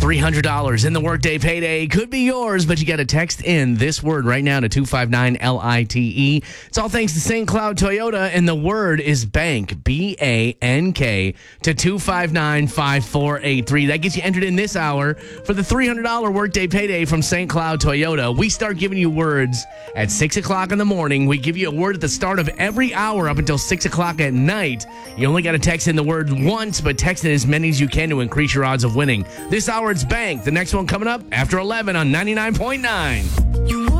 $300 in the Workday Payday could be yours, but you got to text in this word right now to 259-LITE. It's all thanks to St. Cloud Toyota, and the word is bank, B-A-N-K, to 259-5483. That gets you entered in this hour for the $300 Workday Payday from St. Cloud Toyota. We start giving you words at 6 o'clock in the morning. We give you a word at the start of every hour up until 6 o'clock at night. You only got to text in the word once, but text in as many as you can to increase your odds of winning. This hour, it's bank. The next one coming up after 11 on 99.9.